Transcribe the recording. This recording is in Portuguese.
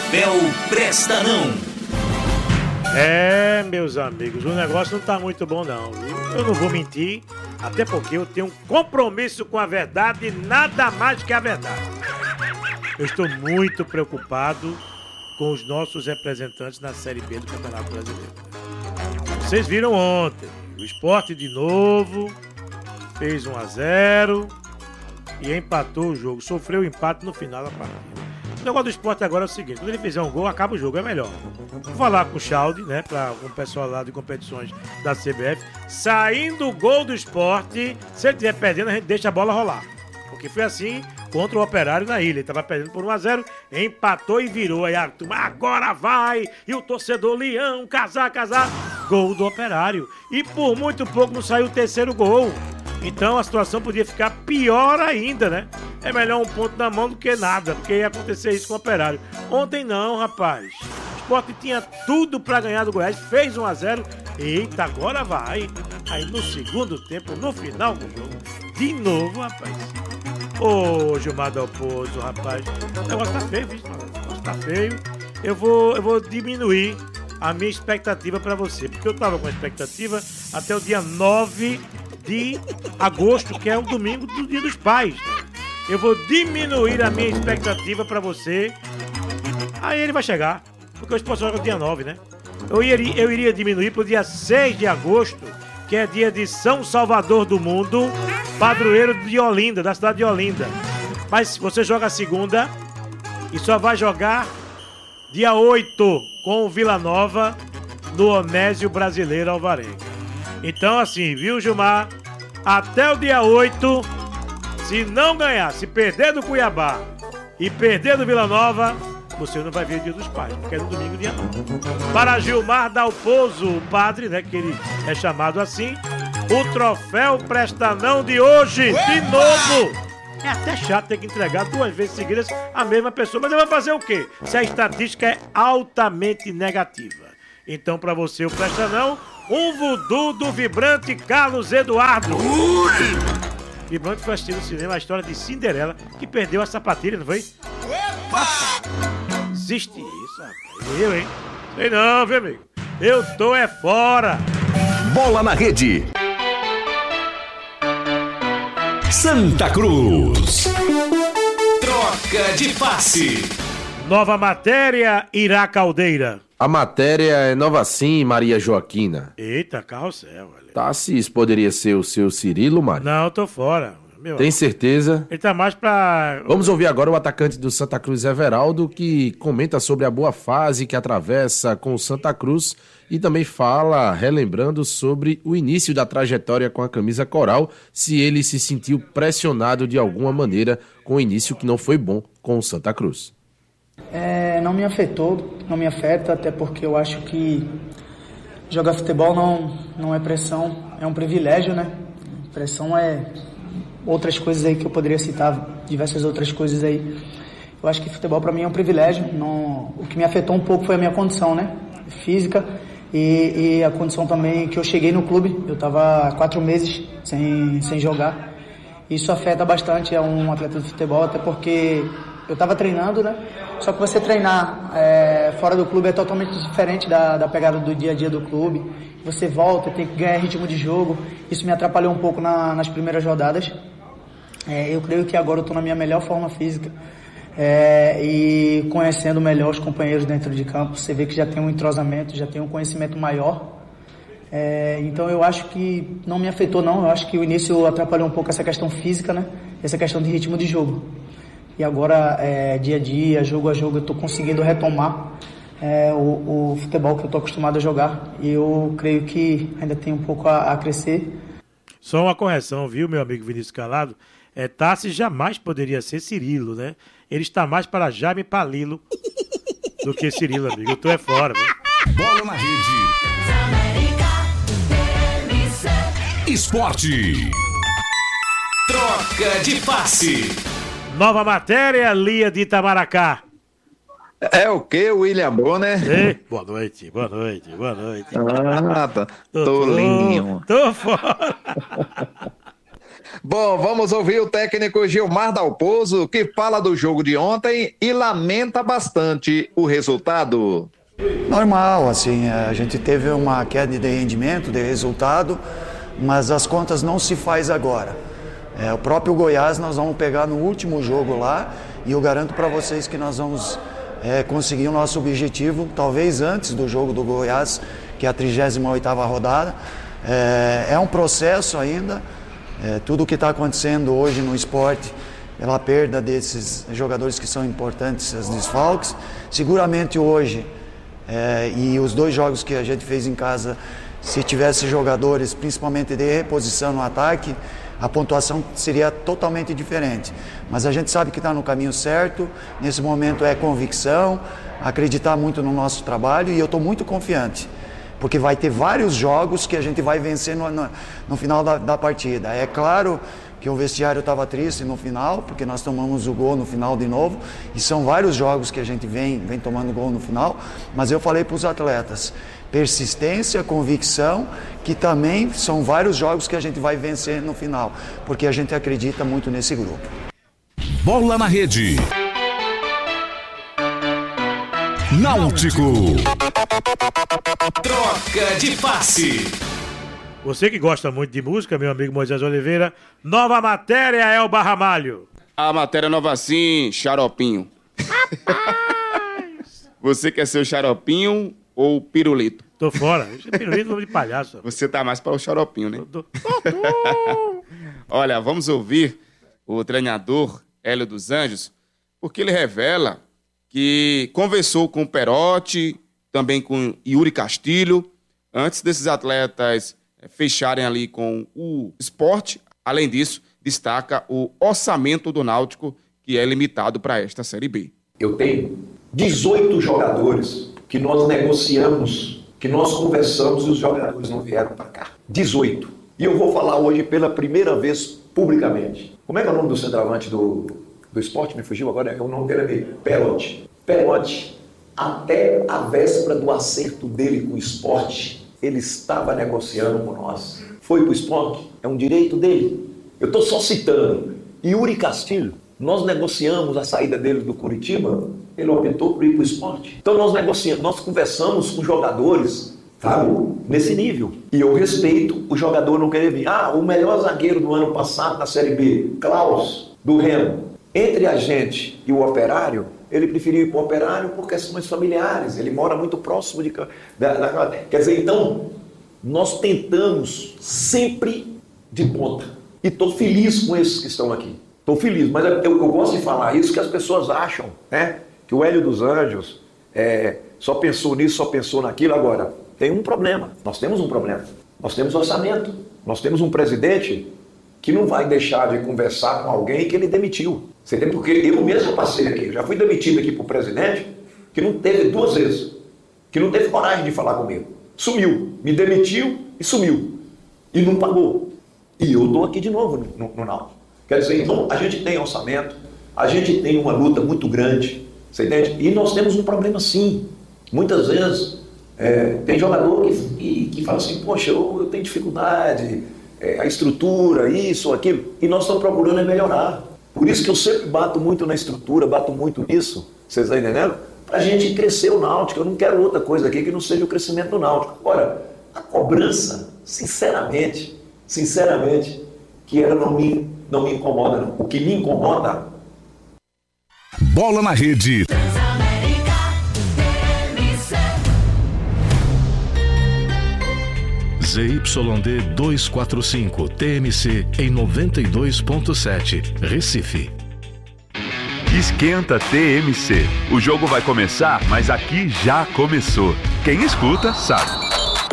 Troféu Presta Não. Meus amigos, o negócio não tá muito bom não, viu? Eu não vou mentir, até porque eu tenho um compromisso com a verdade, nada mais que a verdade. Eu estou muito preocupado com os nossos representantes na Série B do Campeonato Brasileiro. Vocês viram ontem, o Sport de novo fez 1-0 e empatou o jogo, sofreu o empate no final da partida. O negócio do Sport agora é o seguinte, quando ele fizer um gol, acaba o jogo, é melhor. Vou falar com o Chaldi, né, com o pessoal lá de competições da CBF, saindo o gol do Sport, se ele estiver perdendo, a gente deixa a bola rolar. Porque foi assim contra o Operário na ilha. Ele estava perdendo por 1-0, empatou e virou. Aí a turma, agora vai! E o torcedor Leão, casar. Gol do Operário. E por muito pouco não saiu o terceiro gol. Então a situação podia ficar pior ainda, né? É melhor um ponto na mão do que nada, porque ia acontecer isso com o Operário. Ontem não, rapaz. O Sport tinha tudo pra ganhar do Goiás, fez 1-0. Eita, agora vai. Aí no segundo tempo, no final do jogo, de novo, rapaz. Ô, Gilmar Dalpozo, rapaz. O negócio tá feio, bicho. O negócio tá feio. Eu vou diminuir a minha expectativa pra você, porque eu tava com a expectativa até o dia 9 de agosto, que é o domingo do Dia dos Pais. Eu vou diminuir a minha expectativa pra você. Aí ele vai chegar, porque o Sport joga no dia 9, né? Eu iria diminuir pro dia 6 de agosto, que é dia de São Salvador do Mundo, padroeiro de Olinda, da cidade de Olinda. Mas você joga segunda e só vai jogar dia 8 com o Vila Nova no Onésio Brasileiro Alvarenga. Então assim, viu, Gilmar? Até o dia 8, se não ganhar, se perder do Cuiabá e perder do Vila Nova, você não vai ver o Dia dos Pais, porque é no domingo, dia 9. Para Gilmar Dalpozo, o padre, né, que ele é chamado assim, o troféu Presta Não de hoje, de novo. É até chato ter que entregar 2 vezes seguidas a mesma pessoa, mas eu vou fazer o quê? Se a estatística é altamente negativa. Então, para você, o Presta Não, um voodoo do vibrante Carlos Eduardo. Vibrante foi assistir no cinema a história de Cinderela, que perdeu a sapatilha, não foi? Existe isso, rapaz. Eu, hein? Sei não, viu, amigo? Eu tô é fora. Bola na Rede. Santa Cruz. Troca de passe. Nova matéria, Ira Caldeira. A matéria é nova sim, Maria Joaquina. Eita, carrossel, velho. Tassis poderia ser o seu Cirilo, Mário? Não, eu tô fora. Tem certeza? Ele tá mais pra... Vamos ouvir agora o atacante do Santa Cruz, Everaldo, que comenta sobre a boa fase que atravessa com o Santa Cruz e também fala, relembrando sobre o início da trajetória com a camisa coral, se ele se sentiu pressionado de alguma maneira com o início que não foi bom com o Santa Cruz. Não me afetou, não me afeta, até porque eu acho que jogar futebol não é pressão, é um privilégio, né? Pressão é outras coisas aí que eu poderia citar, diversas outras coisas aí. Eu acho que futebol para mim é um privilégio. O que me afetou um pouco foi a minha condição, né? Física e a condição também que eu cheguei no clube. Eu estava 4 meses sem jogar. Isso afeta bastante um atleta de futebol, até porque eu estava treinando, né? Só que você treinar fora do clube é totalmente diferente da pegada do dia a dia do clube. Você volta, tem que ganhar ritmo de jogo. Isso me atrapalhou um pouco nas primeiras rodadas. Eu creio que agora eu estou na minha melhor forma física e conhecendo melhor os companheiros dentro de campo. Você vê que já tem um entrosamento, já tem um conhecimento maior. Então eu acho que não me afetou não. Eu acho que o início atrapalhou um pouco essa questão física, né? Essa questão de ritmo de jogo. E agora, dia a dia, jogo a jogo, eu estou conseguindo retomar o futebol que eu estou acostumado a jogar. E eu creio que ainda tem um pouco a crescer. Só uma correção, viu, meu amigo Vinícius Calado? Tassis jamais poderia ser Cirilo, né? Ele está mais para Jaime Palilo do que Cirilo, amigo. Eu tô fora, viu? Bola na Rede. Esporte. Troca de passe. Nova matéria, Lia de Itamaracá. É o quê, William Bonner? Boa noite. Ah, tá. Tô lindo. Tô fora. Bom, vamos ouvir o técnico Gilmar Dalpozo, que fala do jogo de ontem e lamenta bastante o resultado. Normal, assim, a gente teve uma queda de rendimento, de resultado, mas as contas não se faz agora. O próprio Goiás nós vamos pegar no último jogo lá e eu garanto para vocês que nós vamos conseguir o nosso objetivo, talvez antes do jogo do Goiás, que é a 38ª rodada. É um processo ainda, tudo o que está acontecendo hoje no esporte, pela perda desses jogadores que são importantes, os desfalques, seguramente hoje, e os 2 jogos que a gente fez em casa, se tivesse jogadores, principalmente de reposição no ataque, a pontuação seria totalmente diferente. Mas a gente sabe que está no caminho certo, nesse momento é convicção, acreditar muito no nosso trabalho e eu estou muito confiante, porque vai ter vários jogos que a gente vai vencer no final da partida. É claro que o vestiário estava triste no final, porque nós tomamos o gol no final de novo, e são vários jogos que a gente vem tomando gol no final, mas eu falei para os atletas, persistência, convicção, que também são vários jogos que a gente vai vencer no final, porque a gente acredita muito nesse grupo. Bola na Rede. Náutico. Troca de passe. Você que gosta muito de música, meu amigo Moisés Oliveira, nova matéria é o Barramalho. A matéria nova sim, xaropinho. Rapaz! Você quer ser o xaropinho ou o pirulito? Tô fora. Isso é pirulito, nome de palhaço. Você tá mais para o xaropinho, né? Olha, vamos ouvir o treinador Hélio dos Anjos, porque ele revela que conversou com o Perotti, também com Yuri Castilho, antes desses atletas fecharem ali com o Sport. Além disso, destaca o orçamento do Náutico, que é limitado para esta Série B. Eu tenho 18 jogadores que nós negociamos, que nós conversamos e os jogadores não vieram para cá. 18. E eu vou falar hoje pela primeira vez publicamente. Como é que é o nome do centroavante do Sport? Me fugiu agora, o nome dele é meio Perotti. Perotti, até a véspera do acerto dele com o Sport, ele estava negociando com nós. Foi para o Sport, é um direito dele. Eu estou só citando. Yuri Castilho, nós negociamos a saída dele do Curitiba, ele optou por ir para o Sport. Então nós negociamos, nós conversamos com jogadores, sabe, nesse nível. E eu respeito o jogador não querer vir. O melhor zagueiro do ano passado na Série B, Klaus, do Remo. Entre a gente e o Operário, ele preferiu ir para o Operário por questões familiares. Ele mora muito próximo de... Quer dizer, então, nós tentamos sempre de ponta. E estou feliz com esses que estão aqui. Estou feliz, mas eu gosto de falar isso, que as pessoas acham, né? Que o Hélio dos Anjos só pensou nisso, só pensou naquilo. Agora, tem um problema. Nós temos um problema. Nós temos orçamento. Nós temos um presidente que não vai deixar de conversar com alguém que ele demitiu. Você tem, porque eu mesmo passei aqui, já fui demitido aqui para o presidente, que não teve 2 vezes, que não teve coragem de falar comigo. Sumiu, me demitiu e sumiu. E não pagou. E eu estou aqui de novo no Náutico. Quer dizer, então a gente tem orçamento, a gente tem uma luta muito grande, você entende? E nós temos um problema sim. Muitas vezes tem jogador que fala assim, poxa, eu tenho dificuldade, a estrutura, isso, aquilo, e nós estamos procurando melhorar. Por isso que eu sempre bato muito na estrutura, bato muito nisso, vocês estão entendendo? Para a gente crescer o Náutico. Eu não quero outra coisa aqui que não seja o crescimento do Náutico. Agora, a cobrança, sinceramente, que ela não me incomoda, não. O que me incomoda... Bola na Rede. ZYD 245, TMC em 92.7, Recife. Esquenta TMC. O jogo vai começar, mas aqui já começou. Quem escuta sabe.